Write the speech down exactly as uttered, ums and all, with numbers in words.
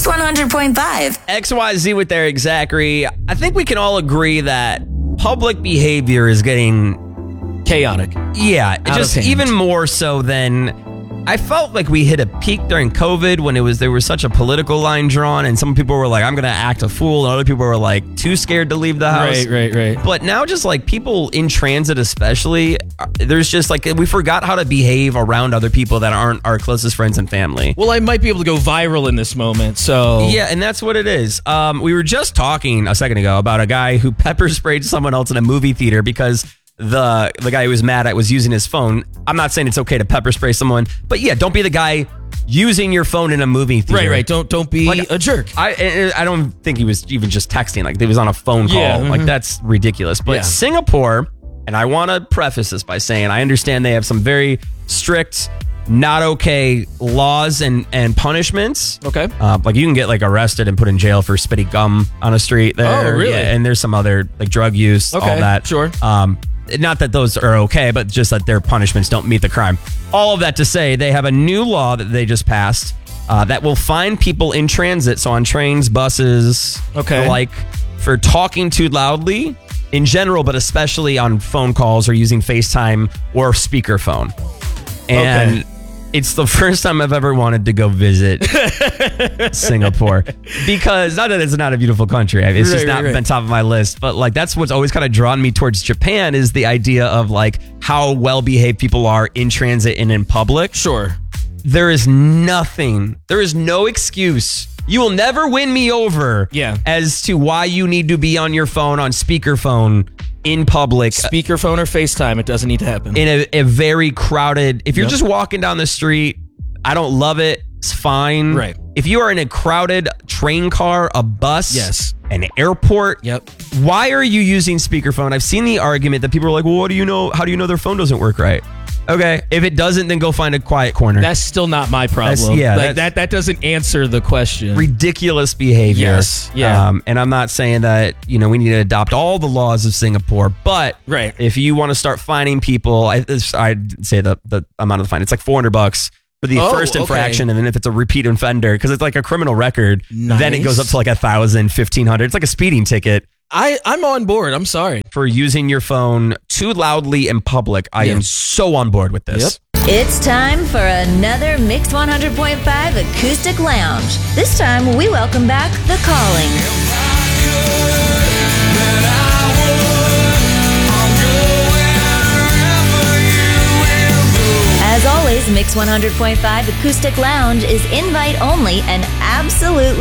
one hundred point five. X Y Z with Eric Zachary. I think we can all agree that public behavior is getting chaotic. Yeah, Out just of hand. even more so than I felt like we hit a peak during COVID when it was there was such a political line drawn, and some people were like, "I'm going to act a fool," and other people were like, too scared to leave the house. Right, right, right. But now, just like people in transit, especially, uh, there's just like we forgot how to behave around other people that aren't our closest friends and family. Well, I might be able to go viral in this moment, so Yeah, and that's what it is. Um, we were just talking a second ago about a guy who pepper sprayed someone else in a movie theater because the the guy who was mad at was using his phone. I'm not saying it's okay to pepper spray someone, but yeah, don't be the guy using your phone in a movie theater. Right, right. Don't don't be Like, a jerk. I I don't think he was even just texting. Like, he was on a phone call. Yeah, Like, mhm. that's ridiculous. But Yeah. Singapore, and I want to preface this by saying I understand they have some very strict, not okay laws and, and punishments. Okay. Uh, like, you can get like arrested and put in jail for spitting gum on a street there. Oh, really? Yeah, and there's some other like drug use, Okay, all that. sure. Um, not that those are okay, but just that their punishments don't meet the crime. All of that to say, they have a new law that they just passed uh, that will fine people in transit, so on trains, buses, Okay. the like, for talking too loudly in general, but especially on phone calls or using FaceTime or speakerphone. And Okay. it's the first time I've ever wanted to go visit Singapore, because not that it's not a beautiful country. I mean, it's Right, just right, not right. been top of my list, but like that's what's always kind of drawn me towards Japan is the idea of like how well behaved people are in transit and in public. Sure. There is nothing, there is no excuse. You will never win me over Yeah. as to why you need to be on your phone on speakerphone in public. Speakerphone or FaceTime, it doesn't need to happen. In a, a very crowded, if you're Yep. just walking down the street, I don't love it. It's fine. Right. If you are in a crowded train car, a bus, Yes. an airport, Yep. why are you using speakerphone? I've seen the argument that people are like, well, what do you know? How do you know their phone doesn't work right? Okay. If it doesn't, then go find a quiet corner. That's still not my problem. That's- yeah, Like, that's- that that doesn't answer the question. ridiculous behavior. Yes, yeah. Um, and I'm not saying that, you know, we need to adopt all the laws of Singapore, but Right. if you want to start fining people, I, it's- I'd say the, the amount of the fine, it's like four hundred bucks for the Oh, first okay. infraction. And then if it's a repeat offender, because it's like a criminal record, then it Nice. goes up to like a thousand, fifteen hundred. It's like a speeding ticket I, I'm on board. I'm sorry. for using your phone too loudly in public. I Yeah. am so on board with this. Yep. It's time for another Mix one hundred point five Acoustic Lounge. This time, we welcome back The Calling. As always, Mix one hundred point five Acoustic Lounge is invite only and absolutely